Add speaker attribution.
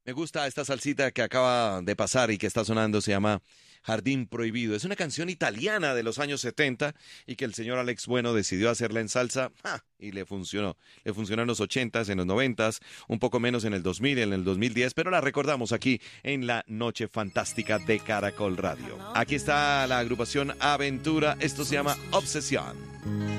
Speaker 1: Me gusta esta salsita que acaba de pasar y que está sonando, se llama Jardín Prohibido. Es una canción italiana de los años 70 y que el señor Alex Bueno decidió hacerla en salsa y le funcionó. Le funcionó en los 80s, en los 90s, un poco menos en el 2000, en el 2010, pero la recordamos aquí en la Noche Fantástica de Caracol Radio. Aquí está la agrupación Aventura, esto se llama Obsesión.